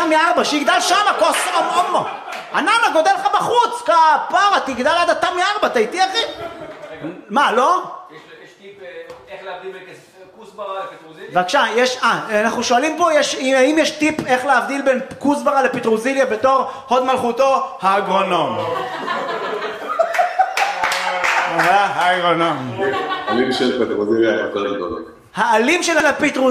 תמי 4, שיגדל שמה, כוס אומו. הננה גודל לך בחוץ, כפרה, תגדל עד התמי 4, אתה איתי אחי? מה, לא? יש טיפ איך להבדיל בין כוסברה לפטרוזיליה? בבקשה, אנחנו שואלים פה, האם יש טיפ איך להבדיל בין כוסברה לפטרוזיליה בתור הוד מלכותו האגרונום? האגרונום. העלים של פטרוזיליה יותר גדולים. העלים של הפטרוזיליה